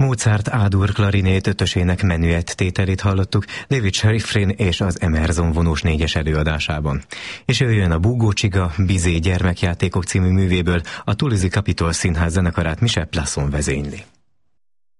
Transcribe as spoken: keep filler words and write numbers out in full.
Mozart A-dur klarinét ötösének menüett tételét hallottuk David Sherifrin és az Emerson vonós négyes előadásában. És jöjjön a Búgó Csiga Bizé gyermekjátékok című művéből a Toulouse-i Capitol Színház zenekarát Michel Plasson vezényli.